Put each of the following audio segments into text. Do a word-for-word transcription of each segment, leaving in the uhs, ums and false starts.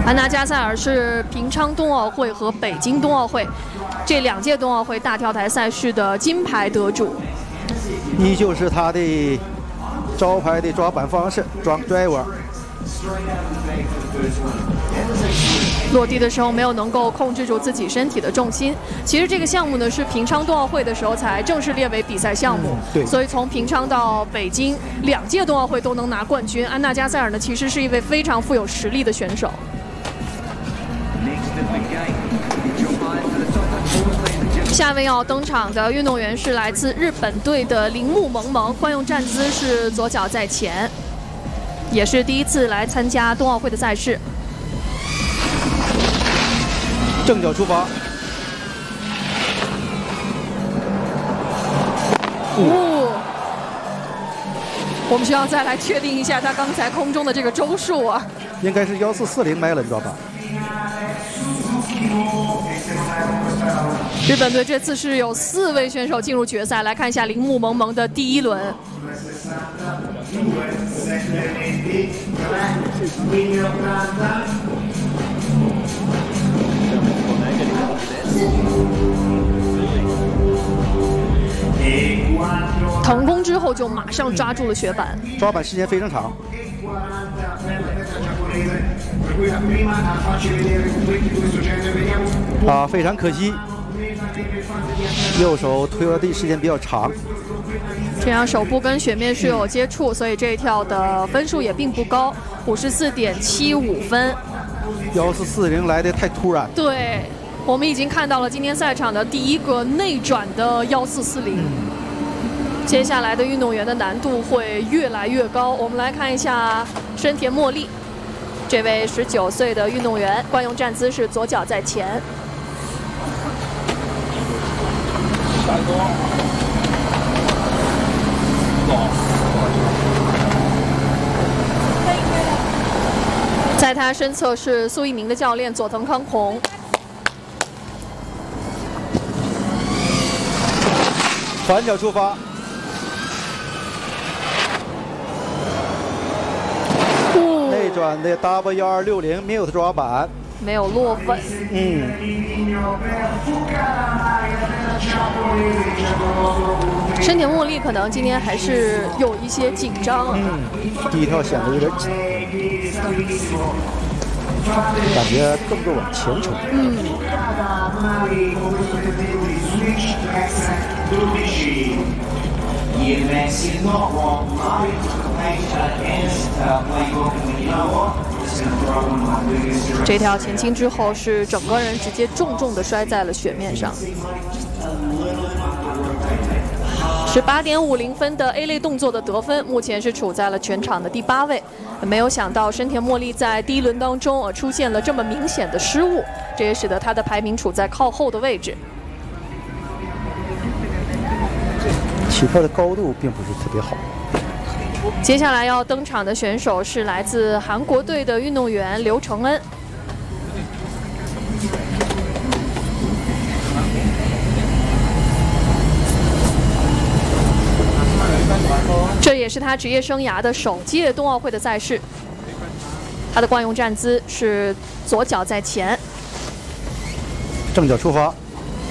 安娜加塞尔是平昌冬奥会和北京冬奥会这两届冬奥会大跳台赛事的金牌得主， 依旧是他的招牌的抓板方式 ，drop driver。 落地的时候没有能够控制住自己身体的重心。其实这个项目呢是平昌冬奥会的时候才正式列为比赛项目， 嗯、对， 所以从平昌到北京两届冬奥会都能拿冠军。安娜加塞尔呢其实是一位非常富有实力的选手。下位要登场的运动员是来自日本队的铃木萌萌，惯用站姿是左脚在前，也是第一次来参加冬奥会的赛事。 正脚出发。 哦，我们需要再来确定一下他刚才空中的这个周数啊， 应该是幺四四零迈伦抓板。 日本队这次是有四位选手进入决赛，来看一下铃木萌萌的第一轮。腾空之后就马上抓住了雪板， 抓板时间非常长。啊，非常可惜，右手推落地时间比较长。 这样手部跟雪面是有接触，所以这一跳的分数也并不高，五十四点七五分。 幺四四零来的太突然。 对，我们已经看到了今天赛场的第一个内转的幺四四零。接下来的运动员的难度会越来越高。我们来看一下深田茉莉，这位十九岁的运动员，惯用站姿是左脚在前。在他身侧是苏一鸣的教练佐藤康弘。 反脚出发。内转的 W 幺二六零 mute 抓板， 没有落分。 嗯。 深田茉莉可能今天还是有一些紧张啊。 嗯，第一跳显得有点紧，感觉动作往前冲。 嗯。这条前倾之后是整个人直接重重的摔在了雪面上。十八点五零分的 A 类动作的得分，目前是处在了全场的第八位。没有想到深田茉莉在第一轮当中呃出现了这么明显的失误，这也使得她的排名处在靠后的位置。 起跳的高度并不是特别好。 接下来要登场的选手是来自韩国队的运动员刘承恩。这也是他职业生涯的首届冬奥会的赛事。他的惯用站姿是左脚在前， 正脚出发。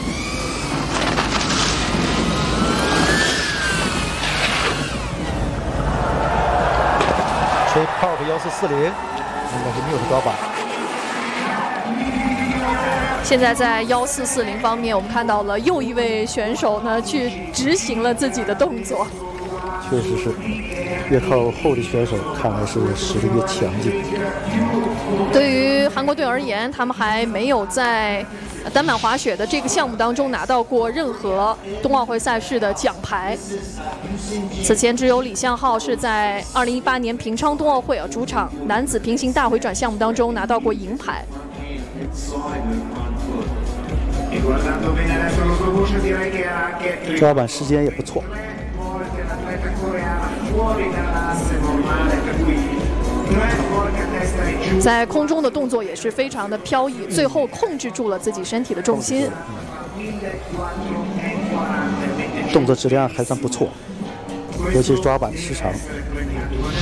吹 pop 幺四四零，应该是mute抓板。 现在在幺四四零方面，我们看到了又一位选手呢去执行了自己的动作。 确实是，越靠后的选手看来是实力越强劲。 对于韩国队而言，他们还没有在单板滑雪的这个项目当中拿到过任何冬奥会赛事的奖牌。此前只有李相浩是在二零一八年平昌冬奥会啊主场男子平行大回转项目当中拿到过银牌。 抓板时间也不错。 在空中的动作也是非常的飘逸，最后控制住了自己身体的重心。 动作质量还算不错，尤其是抓板时长。